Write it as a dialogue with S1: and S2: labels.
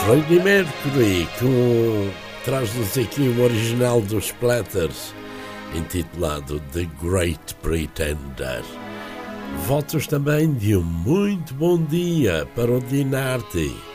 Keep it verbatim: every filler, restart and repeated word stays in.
S1: Freddie Mercury, que traz-nos aqui o original dos Splatters, intitulado The Great Pretender. Votos também de um muito bom dia para o Dinarte.